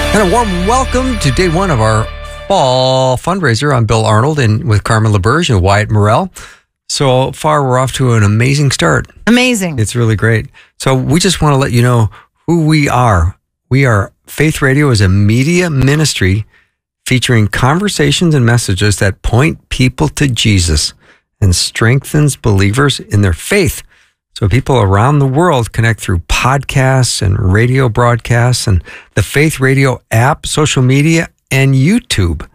And a warm welcome to day one of our fall fundraiser. I'm Bill Arnold and with Carmen LaBerge and Wyatt Morrell. So far, we're off to an amazing start. Amazing. It's really great. So we just want to let you know who we are. We are Faith Radio is a media ministry featuring conversations and messages that point people to Jesus and strengthens believers in their faith. So people around the world connect through podcasts and radio broadcasts and the Faith Radio app, social media, and YouTube.